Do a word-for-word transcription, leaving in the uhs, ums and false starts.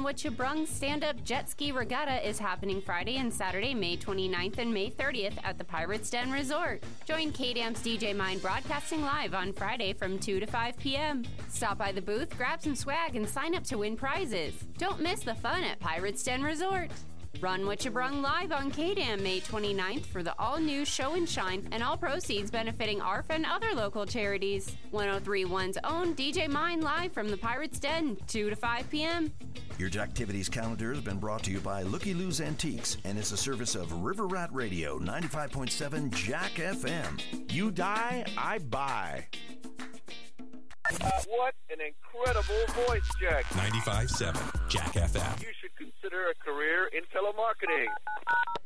What You Brung stand-up jet ski regatta is happening Friday and Saturday, May twenty-ninth and May thirtieth at the Pirates Den Resort. Join K-Dam's D J Mind broadcasting live on Friday from two to five p.m. Stop by the booth, grab some swag, and sign up to win prizes. Don't miss the fun at Pirates Den Resort. Run What You Brung live on K-Dam May twenty-ninth for the all-new Show and Shine, and all proceeds benefiting A R F and other local charities. ten thirty-one's own D J Mind live from the Pirates Den, two to five p.m. Your Jacktivities calendar has been brought to you by Looky Lou's Antiques and is a service of River Rat Radio, ninety-five point seven Jack F M. You die, I buy. What an incredible voice, Jack. ninety-five point seven Jack F M. You should consider a career in telemarketing.